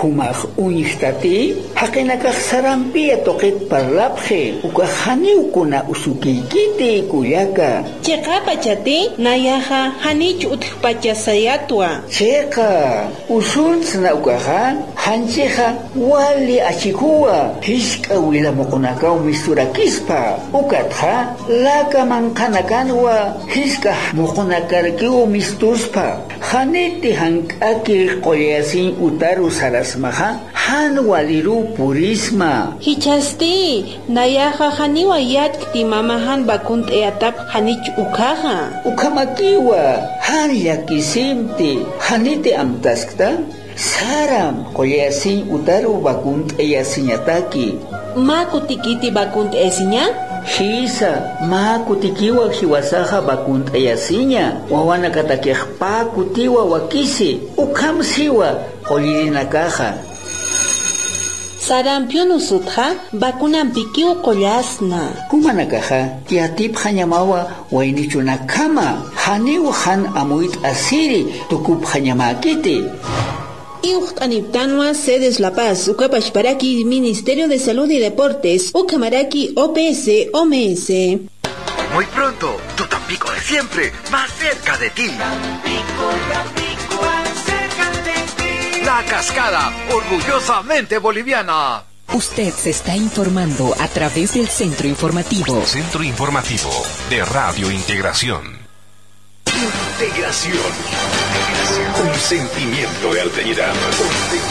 Shumaq uñiqtati haqinakaq sarampia toqet parlapje uka haniukuna usukiykiti kullaka. Chayqa pachati nayaqa hanichu utq pachasayatwa. Chayqa usunsna ukaqa hanchiqa wali achikuwa hisk'a wilamuqunakaw misturakispa ukatqa laka manqanakanwa hisk'a muqunakarkiw mistuspa haniti hank'aki qollasin utaru sarasmaqa han waliru purisma. Hichasti nayaqa haniwa yatkti mamahan bakunt'ayatap hanichu ukaqa. Ukamakiwa han llakisimti haniti amtaskta saram qollasin utaru bakunt'ayasiñataki. Maku tikiti bakunt'ayasiña? Hisa maku tikiwa hiwasaqa bakunt'ayasiña wawanakatakiqpa kutiwa wakisi ukamsiwa qollirinakaqa. Sarampion usutqa bakunanpikiw qollasna. Kumanakaqa tiatipqa ñamawa waynichunakama haniw han amuyt asiri tukupqa ñamakiti. Iuqt'aniptanwa sedes La Paz, Ucapachparaki, Ministerio de Salud y Deportes, Ucamaraki, OPS, OMS. Muy pronto, tu Tampico de siempre, más cerca de ti. Tampico, más cerca de ti. La Cascada, orgullosamente boliviana. Usted se está informando a través del Centro Informativo. Centro Informativo de Radio Integración. Integración. Un sentimiento de alteridad.